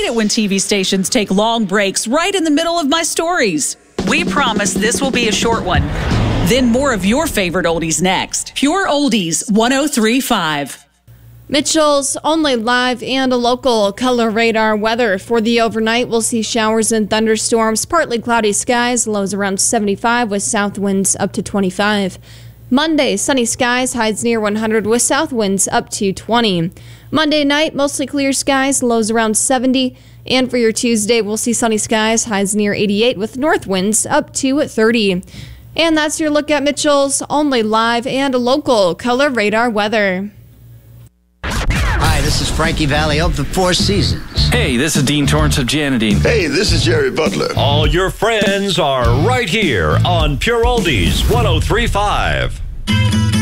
hate it when TV stations take long breaks right in the middle of my stories. We promise this will be a short one. Then more of your favorite oldies next. Pure Oldies 103.5. Mitchell's only live and a local color radar weather. For the overnight, we'll see showers and thunderstorms, partly cloudy skies, lows around 75 with south winds up to 25. Monday, sunny skies, highs near 100 with south winds up to 20. Monday night, mostly clear skies, lows around 70. And for your Tuesday, we'll see sunny skies, highs near 88 with north winds up to 30. And that's your look at Mitchell's only live and local color radar weather. Hi, this is Frankie Valli of the Four Seasons. Hey, this is Dean Torrance of Janadine. Hey, this is Jerry Butler. All your friends are right here on Pure Oldies 103.5.